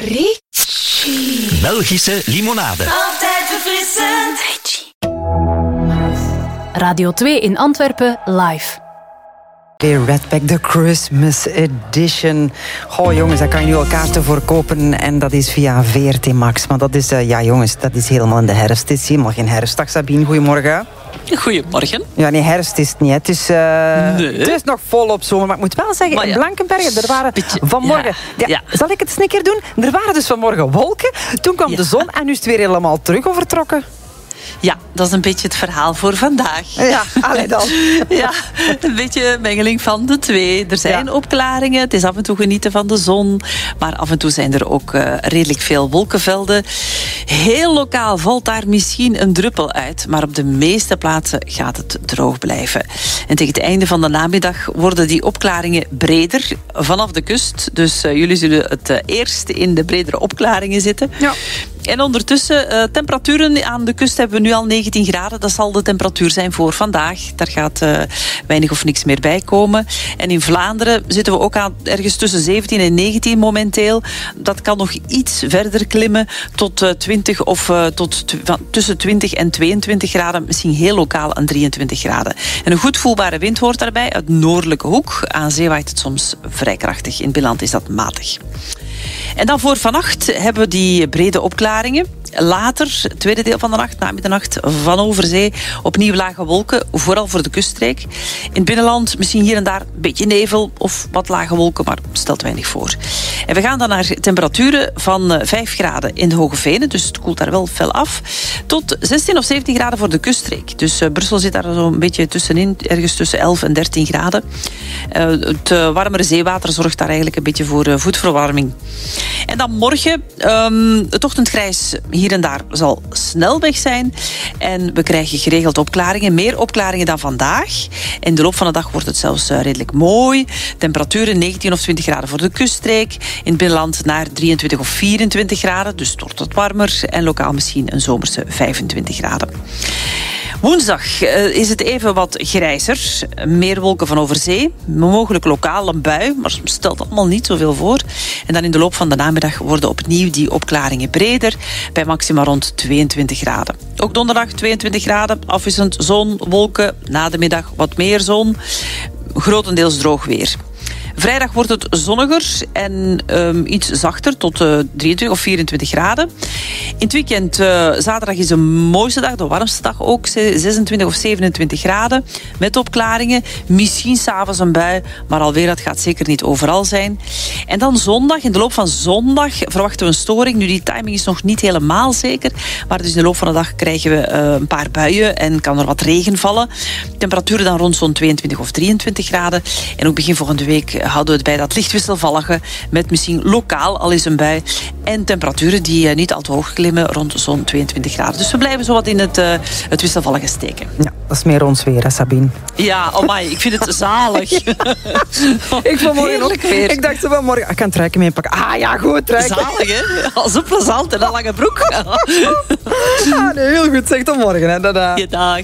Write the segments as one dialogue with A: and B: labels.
A: Belgische limonade.
B: Altijd verfrissend.
C: Radio 2 in Antwerpen live.
D: Redback, de Christmas edition. Goh jongens, daar kan je nu al kaarten voor kopen. En dat is via VRT Max. Maar dat is, jongens, dat is helemaal in de herfst. Het is helemaal geen herfst. Dag Sabine, goedemorgen.
E: Goedemorgen.
D: Ja, nee, herfst is het niet. Het is, het is nog volop zomer. Maar ik moet wel zeggen, in Blankenberge, er waren vanmorgen... Zal ik het eens een keer doen? Er waren dus vanmorgen wolken. Toen kwam de zon en nu is het weer helemaal terug overtrokken.
E: Ja, dat is een beetje het verhaal voor vandaag.
D: Ja, allee dan.
E: Ja, een beetje mengeling van de twee. Er zijn opklaringen, het is af en toe genieten van de zon. Maar af en toe zijn er ook redelijk veel wolkenvelden. Heel lokaal valt daar misschien een druppel uit. Maar op de meeste plaatsen gaat het droog blijven. En tegen het einde van de namiddag worden die opklaringen breder vanaf de kust. Dus jullie zullen het eerst in de bredere opklaringen zitten. Ja. En ondertussen, temperaturen aan de kust hebben we nu al 19 graden. Dat zal de temperatuur zijn voor vandaag. Daar gaat weinig of niks meer bij komen. En in Vlaanderen zitten we ook aan ergens tussen 17 en 19 momenteel. Dat kan nog iets verder klimmen tot 20 of tussen 20 en 22 graden. Misschien heel lokaal aan 23 graden. En een goed voelbare wind hoort daarbij uit noordelijke hoek. Aan zee waait het soms vrij krachtig. In binnenland is dat matig. En dan voor vannacht hebben we die brede opklaringen. Later, tweede deel van de nacht, na middernacht, van over zee, opnieuw lage wolken, vooral voor de kuststreek. In het binnenland misschien hier en daar een beetje nevel of wat lage wolken, maar stelt weinig voor. En we gaan dan naar temperaturen van 5 graden in de Hoge Venen, dus het koelt daar wel fel af, tot 16 of 17 graden voor de kuststreek. Dus Brussel zit daar zo'n beetje tussenin, ergens tussen 11 en 13 graden. Het warmere zeewater zorgt daar eigenlijk een beetje voor voetverwarming. En dan morgen, het ochtendgrijs hier en daar zal snel weg zijn. En we krijgen geregeld opklaringen. Meer opklaringen dan vandaag. In de loop van de dag wordt het zelfs redelijk mooi. Temperaturen 19 of 20 graden voor de kuststreek. In het binnenland naar 23 of 24 graden. Dus het wordt wat warmer. En lokaal misschien een zomerse 25 graden. Woensdag is het even wat grijzer. Meer wolken van over zee. Mogelijk lokaal een bui, maar stelt allemaal niet zoveel voor. En dan in de loop van de namiddag worden opnieuw die opklaringen breder. Bij maxima rond 22 graden. Ook donderdag 22 graden. Afwisselend zon, wolken. Na de middag wat meer zon. Grotendeels droog weer. Vrijdag wordt het zonniger en iets zachter, tot 23 of 24 graden. In het weekend, zaterdag is de mooiste dag, de warmste dag ook, 26 of 27 graden. Met opklaringen, misschien 's avonds een bui, maar alweer, dat gaat zeker niet overal zijn. En dan zondag, in de loop van zondag verwachten we een storing. Nu, die timing is nog niet helemaal zeker, maar dus in de loop van de dag krijgen we een paar buien en kan er wat regen vallen. Temperaturen dan rond zo'n 22 of 23 graden. En ook begin volgende week houden we het bij dat licht wisselvallige met misschien lokaal al eens een bui en temperaturen die niet al te hoog klimmen rond zo'n 22 graden. Dus we blijven zo wat in het wisselvallige steken.
D: Ja, dat is meer ons weer, hè, Sabine?
E: Ja, amai, ik vind het zalig.
D: Ik vanmorgen ook weer. Ik dacht vanmorgen, ik kan het truiken mee pakken. Ah ja, goed, truiken.
E: Zalig, hè? Al zo plezant en een lange broek.
D: Nee, heel goed, zeg tot morgen. Hè. Tada.
E: Ja, dag.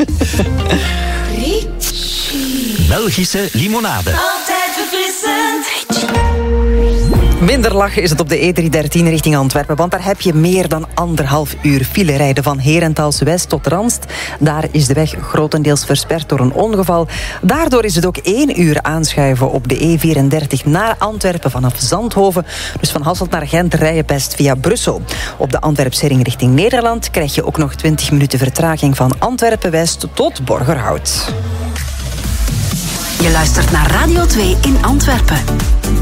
A: Belgische limonade.
B: Altijd verfrissend.
D: Minder lachen is het op de E313 richting Antwerpen, want daar heb je meer dan 1,5 uur file rijden van Herentals West tot Ranst. Daar is de weg grotendeels versperd door een ongeval. Daardoor is het ook 1 uur aanschuiven op de E34 naar Antwerpen vanaf Zandhoven. Dus van Hasselt naar Gent rij je best via Brussel. Op de Antwerpsering richting Nederland krijg je ook nog 20 minuten vertraging van Antwerpen West tot Borgerhout.
C: Je luistert naar Radio 2 in Antwerpen.